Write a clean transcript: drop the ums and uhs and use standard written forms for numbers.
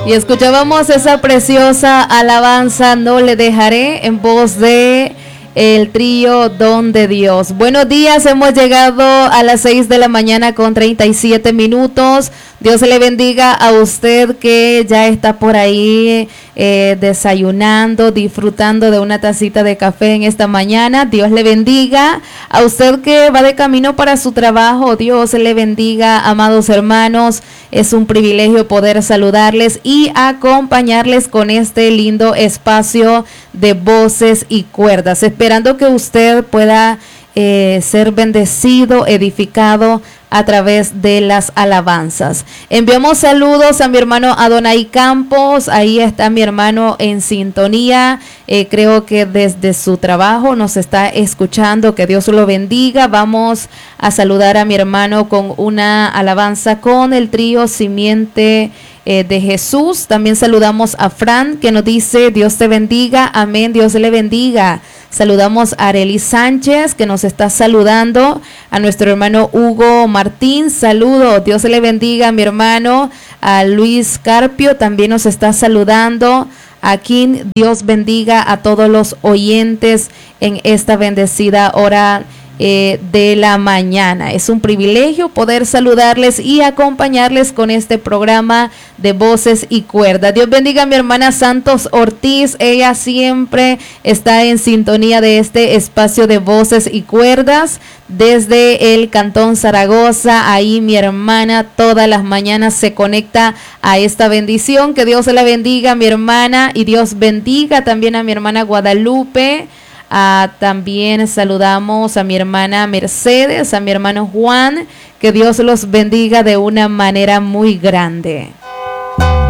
Y escuchábamos esa preciosa alabanza, No le dejaré, en voz de el trío Don de Dios. Buenos días, hemos llegado a las 6 de la mañana con 37 minutos. Dios le bendiga a usted que ya está por ahí desayunando, disfrutando de una tacita de café en esta mañana. Dios le bendiga a usted que va de camino para su trabajo. Dios le bendiga, amados hermanos. Es un privilegio poder saludarles y acompañarles con este lindo espacio de voces y cuerdas, esperando que usted pueda ser bendecido, edificado a través de las alabanzas. Enviamos saludos a mi hermano Adonai Campos. Ahí está mi hermano en sintonía. Creo que desde su trabajo nos está escuchando. Que Dios lo bendiga. Vamos a saludar a mi hermano con una alabanza con el trío Simiente de Jesús. También saludamos a Fran, que nos dice: Dios te bendiga, amén, Dios le bendiga. Saludamos a Arely Sánchez, que nos está saludando. A nuestro hermano Hugo Martín, saludo, Dios le bendiga, mi hermano. A Luis Carpio también nos está saludando. Aquí Dios bendiga a todos los oyentes en esta bendecida hora de la mañana. Es un privilegio poder saludarles y acompañarles con este programa de voces y cuerdas. Dios bendiga a mi hermana Santos Ortiz. Ella siempre está en sintonía de este espacio de voces y cuerdas desde el Cantón Zaragoza. Ahí mi hermana todas las mañanas se conecta a esta bendición. Que Dios la bendiga, mi hermana, y Dios bendiga también a mi hermana Guadalupe. También saludamos a mi hermana Mercedes, a mi hermano Juan. Que Dios los bendiga de una manera muy grande.